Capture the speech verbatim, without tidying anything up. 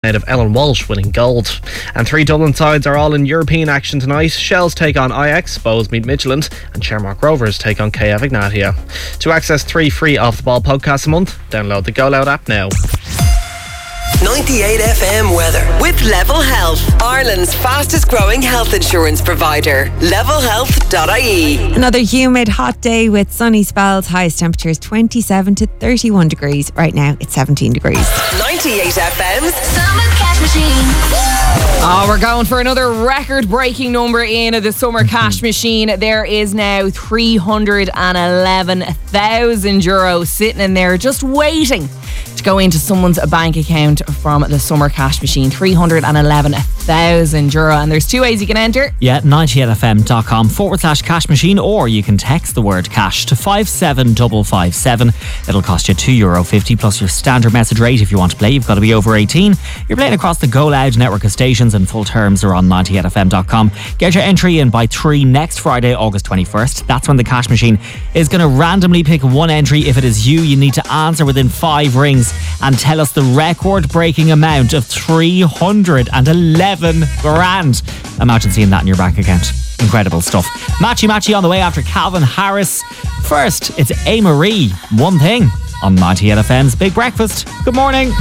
Made of Ellen Walsh winning gold. And three Dublin sides are all in European action tonight. Shells take on Ajax, Bows meet Midtjylland, and Shamrock Rovers take on K F Ignatia. To access three free Off The Ball podcasts a month, download the Go Loud app now. ninety-eight F M weather with Level Health, Ireland's fastest growing health insurance provider. level health dot I E. Another humid, hot day with sunny spells. Highest temperatures twenty-seven to thirty-one degrees. Right now it's seventeen degrees. ninety-eight F M's Summer Cash Machine. Oh, we're going for another record-breaking number in the Summer Cash Machine. There is now three hundred eleven thousand euro sitting in there just waiting to go into someone's bank account from the Summer Cash Machine. three hundred eleven thousand euro. And there's two ways you can enter. Yeah, ninety-eight F M dot com forward slash cash machine, or you can text the word cash to five seven five five seven. It'll cost you two euro fifty plus your standard message rate. If you want to play, you've got to be over eighteen. You're playing across the Go Loud network of stations, and full terms are on ninety-eight F M dot com. Get your entry in by three next Friday, August twenty-first. That's when the cash machine is going to randomly pick one entry. If it is you, you need to answer within five rings and tell us the record-breaking amount of three hundred eleven grand. Imagine seeing that in your bank account. Incredible stuff. Matchy Matchy on the way after Calvin Harris. First, it's A. Marie, One Thing, on ninety-eight F M's Big Breakfast. Good morning.